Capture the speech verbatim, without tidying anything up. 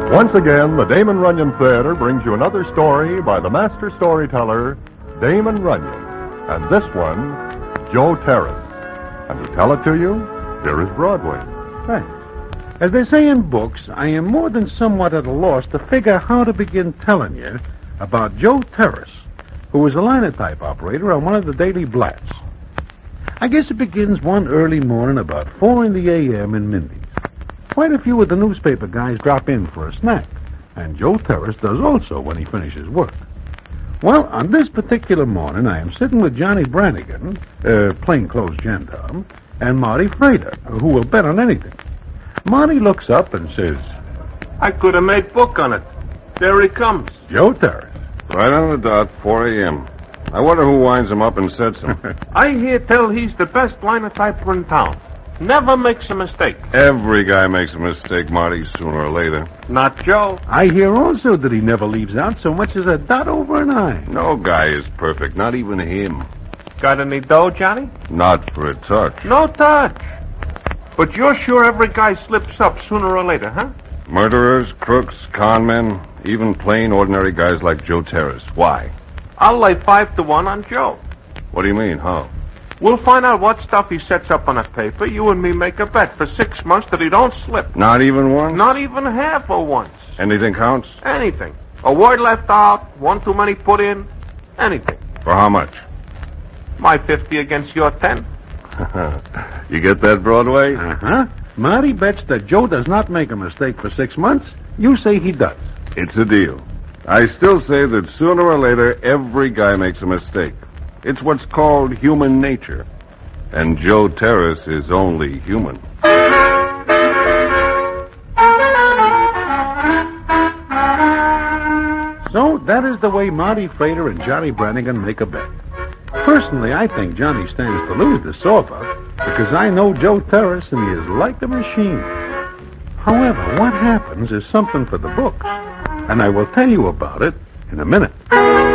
Once again, the Damon Runyon Theater brings you another story by the master storyteller, Damon Runyon. And this one, Joe Terrace. And to tell it to you, here is Broadway. Thanks. As they say in books, I am more than somewhat at a loss to figure how to begin telling you about Joe Terrace, who was a linotype operator on one of the daily blats. I guess it begins one early morning about four in the a m in Mindy's. Quite a few of the newspaper guys drop in for a snack, and Joe Terrace does also when he finishes work. Well, on this particular morning, I am sitting with Johnny Brannigan, a plainclothes gendarme, and Marty Frater, who will bet on anything. Marty looks up and says, I could have made book on it. There he comes. Joe Terrace. Right on the dot, four a m I wonder who winds him up and sets him. I hear tell he's the best linotyper in town. Never makes a mistake. Every guy makes a mistake, Marty, sooner or later. Not Joe. I hear also that he never leaves out so much as a dot over an I. No guy is perfect, not even him. Got any dough, Johnny? Not for a touch. No touch. But you're sure every guy slips up sooner or later, huh? Murderers, crooks, con men, even plain, ordinary guys like Joe Terrace. Why? I'll lay five to one on Joe. What do you mean, how? We'll find out what stuff he sets up on a paper. You and me make a bet for six months that he don't slip. Not even one? Not even half of once. Anything counts? Anything. A word left out, one too many put in, anything. For how much? My fifty against your ten. You get that, Broadway? Uh-huh. Marty bets that Joe does not make a mistake for six months. You say he does. It's a deal. I still say that sooner or later, every guy makes a mistake. It's what's called human nature. And Joe Terrace is only human. So that is the way Marty Frater and Johnny Brannigan make a bet. Personally, I think Johnny stands to lose the sofa because I know Joe Terrace and he is like a machine. However, what happens is something for the books, and I will tell you about it in a minute.